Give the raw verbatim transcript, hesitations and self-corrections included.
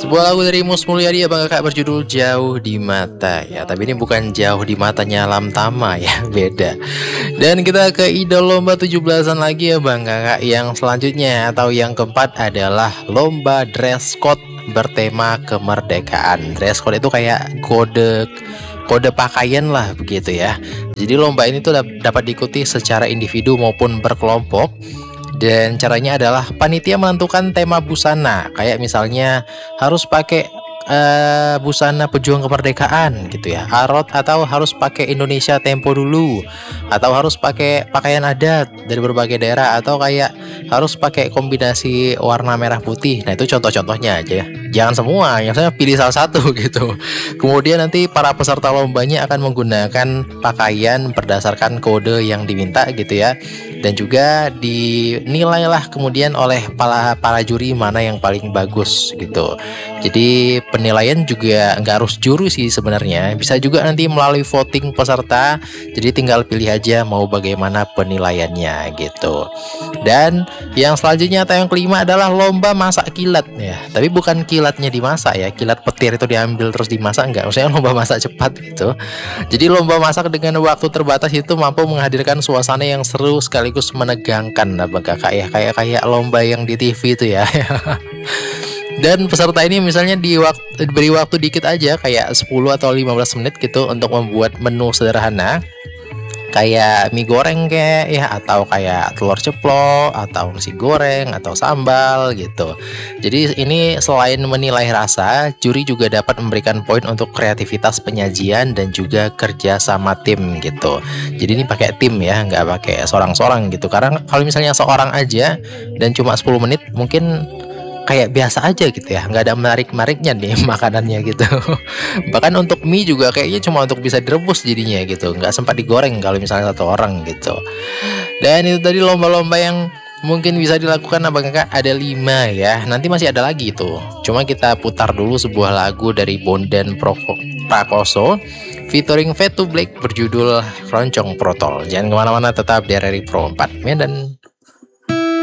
Sebuah lagu dari Mus Mulyadi Abang Kakak berjudul Jauh di Mata ya. Tapi ini bukan jauh di matanya Lamtama ya, beda. Dan kita ke idol lomba tujuh belasan lagi ya Bang Kakak. Yang selanjutnya atau yang keempat adalah lomba dress code bertema kemerdekaan. Dress code itu kayak kode kode pakaian lah begitu ya. Jadi lomba ini tuh dapat diikuti secara individu maupun berkelompok. Dan caranya adalah panitia menentukan tema busana. Kayak misalnya harus pakai uh, busana pejuang kemerdekaan gitu ya, arot, atau harus pakai Indonesia Tempo dulu, atau harus pakai pakaian adat dari berbagai daerah, atau kayak harus pakai kombinasi warna merah putih. Nah itu contoh-contohnya aja ya. Jangan semua, yang saya pilih salah satu gitu. Kemudian nanti para peserta lombanya akan menggunakan pakaian berdasarkan kode yang diminta gitu ya. Dan juga dinilailah kemudian oleh para para juri mana yang paling bagus gitu. Jadi penilaian juga nggak harus juru sih sebenarnya, bisa juga nanti melalui voting peserta. Jadi tinggal pilih aja mau bagaimana penilaiannya gitu. Dan yang selanjutnya atau yang kelima adalah lomba masak kilat ya. Tapi bukan kilatnya dimasak ya, kilat petir itu diambil terus dimasak, enggak. Maksudnya lomba masak cepat gitu. Jadi lomba masak dengan waktu terbatas itu mampu menghadirkan suasana yang seru sekaligus menegangkan Abang Kakak ya, kayak kayak lomba yang di T V itu ya. Dan peserta ini misalnya di waktu, diberi waktu dikit aja kayak sepuluh atau lima belas menit gitu untuk membuat menu sederhana kayak mie goreng kayak ya, atau kayak telur ceplok, atau nasi goreng, atau sambal gitu. Jadi ini selain menilai rasa, juri juga dapat memberikan poin untuk kreativitas penyajian dan juga kerja sama tim gitu. Jadi ini pakai tim ya, nggak pakai seorang-seorang gitu. Karena kalau misalnya seorang aja dan cuma sepuluh menit mungkin kayak biasa aja gitu ya, nggak ada menarik-menariknya nih makanannya gitu. Bahkan untuk mie juga kayaknya cuma untuk bisa direbus jadinya gitu, nggak sempat digoreng kalau misalnya satu orang gitu. Dan itu tadi lomba-lomba yang mungkin bisa dilakukan Abang Kakak ada lima ya. Nanti masih ada lagi tuh, cuma kita putar dulu sebuah lagu dari Bondan Prakoso featuring Fade to Black berjudul Roncong Protol. Jangan kemana-mana, tetap di R R I Pro empat Medan.